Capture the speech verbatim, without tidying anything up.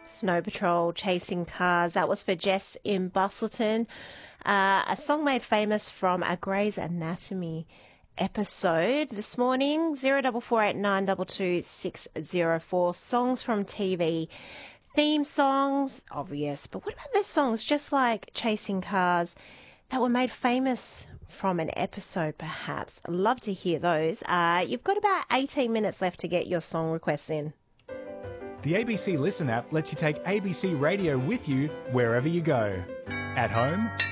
Snow Patrol, Chasing Cars. That was for Jess in Bustleton. Uh, a song made famous from a Grey's Anatomy episode this morning. zero four four eight nine two two six zero four. Songs from T V. Theme songs, obvious. But what about those songs, just like Chasing Cars, that were made famous from an episode, perhaps? I'd love to hear those. Uh, you've got about eighteen minutes left to get your song requests in. The A B C Listen app lets you take A B C Radio with you wherever you go. At home,